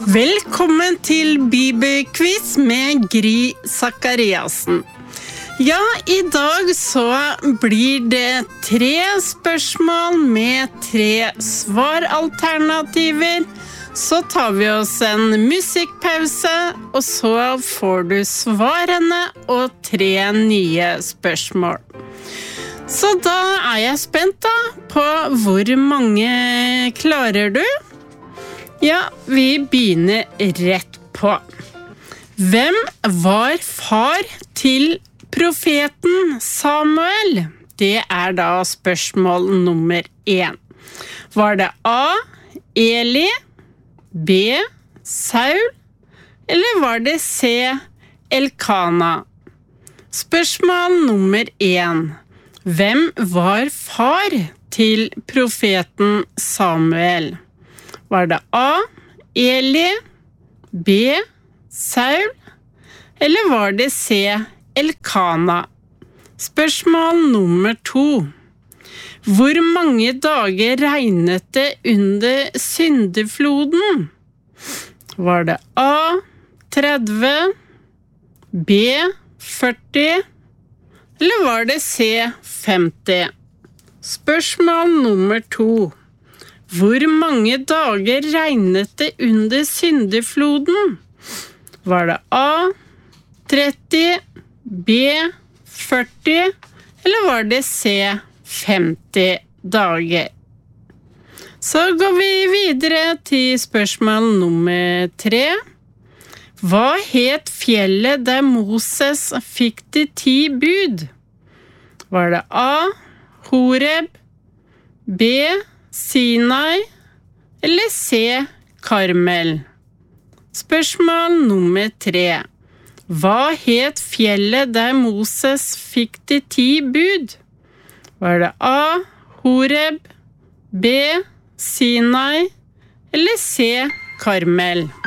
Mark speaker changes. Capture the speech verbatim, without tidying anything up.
Speaker 1: Velkommen til Bibelquiz med Gry Zakariasen. Ja, i dag så blir det tre spørsmål med tre svaralternativer. Så tar vi oss en musikkpause, og så får du svarene og tre nye spørsmål. Så da er jeg spent da på hvor mange klarer du? Ja, vi begynner rett på. Hvem var far til profeten Samuel? Det er da spørsmål nummer én. Var det A. Eli, B. Saul, eller var det C. Elkana? Spørsmål nummer én. Hvem var far til profeten Samuel? Var det A. Eli, B. Saul, eller var det C. Elkana? Spørsmål nummer to. Hvor mange dager regnet det under syndefloden? Var det A. tretti, B. førti, eller var det C. femti? Spørsmål nummer to. Hvor mange dager regnet det under syndefloden? Var det A. tretti, B. førti, eller var det C. femti dager? Så går vi videre til spørsmål nummer tre. Hva het fjellet der Moses fikk de ti bud? Var det A. Horeb, B. Sinai, eller C. Karmel? Spørsmål nummer tre. Hva het fjellet der Moses fikk de ti bud? Var det A. Horeb, B. Sinai, eller C. Karmel?